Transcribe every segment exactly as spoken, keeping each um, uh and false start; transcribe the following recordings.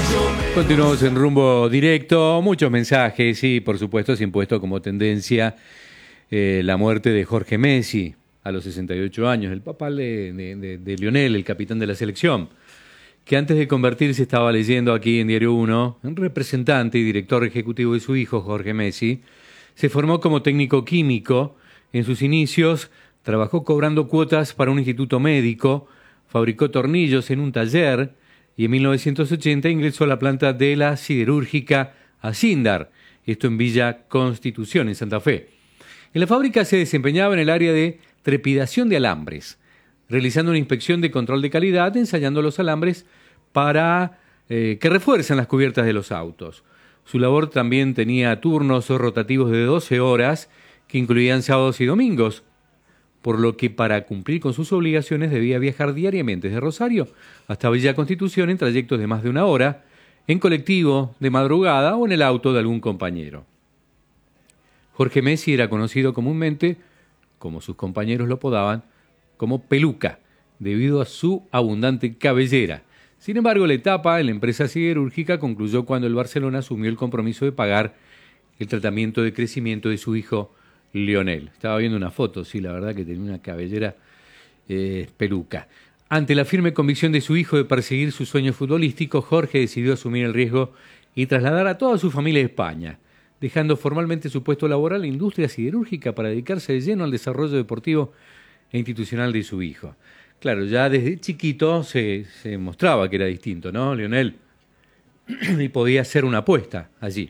Continuamos en Rumbo Directo, muchos mensajes y por supuesto se ha impuesto como tendencia eh, la muerte de Jorge Messi a los sesenta y ocho años, el papá de, de, de, de Lionel, el capitán de la selección, que antes de convertirse, estaba leyendo aquí en Diario Uno, un representante y director ejecutivo de su hijo, Jorge Messi, se formó como técnico químico. En sus inicios trabajó cobrando cuotas para un instituto médico, fabricó tornillos en un taller y en mil novecientos ochenta ingresó a la planta de la siderúrgica Acindar, esto en Villa Constitución, en Santa Fe. En la fábrica se desempeñaba en el área de trepidación de alambres, realizando una inspección de control de calidad, ensayando los alambres para eh, que refuercen las cubiertas de los autos. Su labor también tenía turnos rotativos de doce horas, que incluían sábados y domingos, por lo que para cumplir con sus obligaciones debía viajar diariamente desde Rosario hasta Villa Constitución en trayectos de más de una hora, en colectivo, de madrugada o en el auto de algún compañero. Jorge Messi era conocido comúnmente, como sus compañeros lo apodaban, como Peluca, debido a su abundante cabellera. Sin embargo, la etapa en la empresa siderúrgica concluyó cuando el Barcelona asumió el compromiso de pagar el tratamiento de crecimiento de su hijo Lionel. Estaba viendo una foto, sí, la verdad que tenía una cabellera eh, peluca. Ante la firme convicción de su hijo de perseguir su sueño futbolístico, Jorge decidió asumir el riesgo y trasladar a toda su familia a España, dejando formalmente su puesto laboral en la industria siderúrgica para dedicarse de lleno al desarrollo deportivo e institucional de su hijo. Claro, ya desde chiquito se, se mostraba que era distinto, ¿no, Lionel? Y podía hacer una apuesta allí.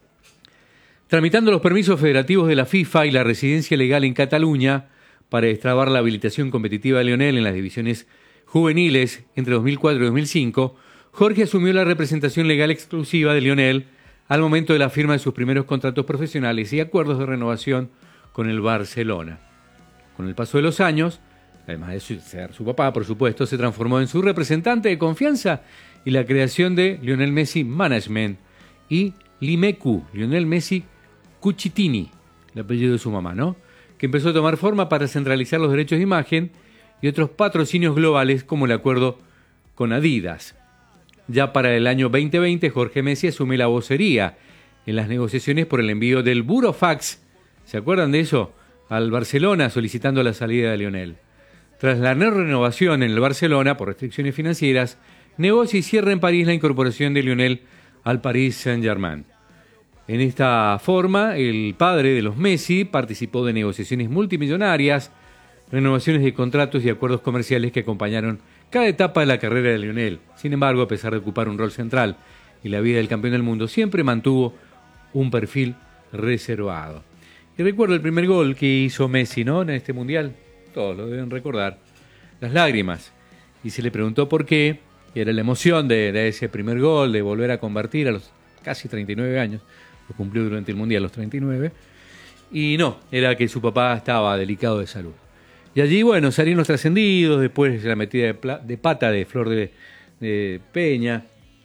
Tramitando los permisos federativos de la FIFA y la residencia legal en Cataluña para destrabar la habilitación competitiva de Lionel en las divisiones juveniles entre dos mil cuatro y dos mil cinco, Jorge asumió la representación legal exclusiva de Lionel al momento de la firma de sus primeros contratos profesionales y acuerdos de renovación con el Barcelona. Con el paso de los años, además de ser su papá, por supuesto, se transformó en su representante de confianza y la creación de Lionel Messi Management y Limecu, Lionel Messi Cucitini, el apellido de su mamá, ¿no? Que empezó a tomar forma para centralizar los derechos de imagen y otros patrocinios globales como el acuerdo con Adidas. Ya para el año veinte veinte, Jorge Messi asume la vocería en las negociaciones por el envío del Burofax, ¿se acuerdan de eso?, al Barcelona solicitando la salida de Lionel. Tras la no renovación en el Barcelona por restricciones financieras, negocia y cierra en París la incorporación de Lionel al Paris Saint-Germain. En esta forma, el padre de los Messi participó de negociaciones multimillonarias, renovaciones de contratos y acuerdos comerciales que acompañaron cada etapa de la carrera de Lionel. Sin embargo, a pesar de ocupar un rol central en la vida del campeón del mundo, siempre mantuvo un perfil reservado. Y recuerdo el primer gol que hizo Messi, ¿no?, en este mundial, todos lo deben recordar, las lágrimas. Y se le preguntó por qué, y era la emoción de, de ese primer gol, de volver a convertir a los casi treinta y nueve años, lo cumplió durante el mundial a los treinta y nueve, y no, era que su papá estaba delicado de salud. Y allí, bueno, salieron los trascendidos, después la metida de, pla- de pata de Flor de, de Peña,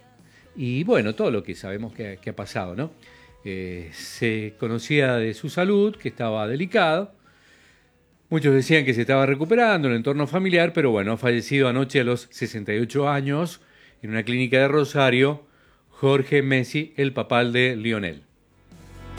y bueno, todo lo que sabemos que, que ha pasado, ¿no? Eh, se conocía de su salud, que estaba delicado. Muchos decían que se estaba recuperando en el entorno familiar, pero bueno, ha fallecido anoche a los sesenta y ocho años en una clínica de Rosario, Jorge Messi, el papá de Lionel.